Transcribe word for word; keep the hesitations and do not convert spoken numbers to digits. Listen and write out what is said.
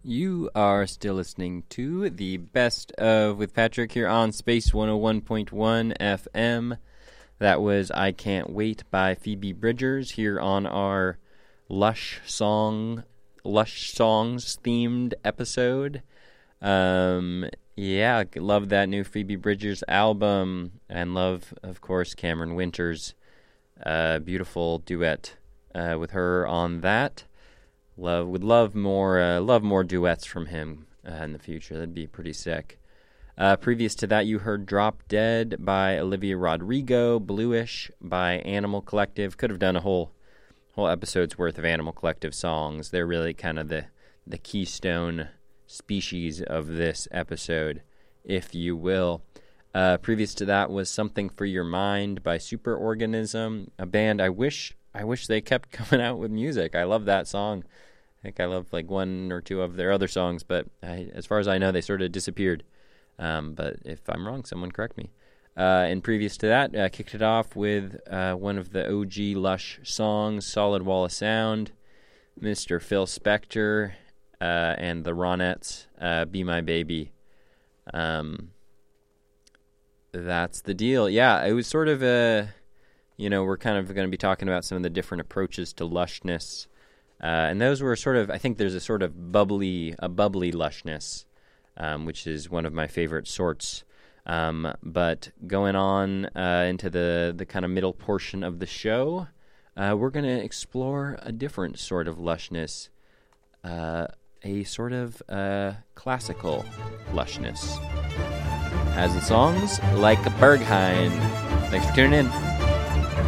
You are still listening to the Best of with Patrick here on Space one oh one point one F M. That was I Can't Wait by Phoebe Bridgers here on our Lush Song, Lush Songs themed episode. Um, yeah, love that new Phoebe Bridgers album, and love, of course, Cameron Winters' uh, beautiful duet uh, with her on that. Love would love more uh, love more duets from him uh, in the future. That'd be pretty sick. Uh, previous to that, you heard "Drop Dead" by Olivia Rodrigo, "Bluish" by Animal Collective. Could have done a whole whole episode's worth of Animal Collective songs. They're really kind of the the keystone species of this episode, if you will. Uh, previous to that was "Something for Your Mind" by Superorganism, a band I wish I wish they kept coming out with music. I love that song. I think I love like one or two of their other songs, but I, as far as I know, they sort of disappeared. Um, but if I'm wrong, someone correct me. Uh, and previous to that, uh, kicked it off with uh, one of the O G Lush songs, "Solid Wall of Sound," Mister Phil Spector, uh, and the Ronettes, uh, "Be My Baby." Um, that's the deal. Yeah, it was sort of a, you know, we're kind of going to be talking about some of the different approaches to lushness. Uh, and those were sort of, I think there's a sort of bubbly, a bubbly lushness, um, which is one of my favorite sorts. Um, but going on uh, into the, the kind of middle portion of the show, uh, we're going to explore a different sort of lushness, uh, a sort of uh, classical lushness. As in songs like Berghain. Thanks for tuning in.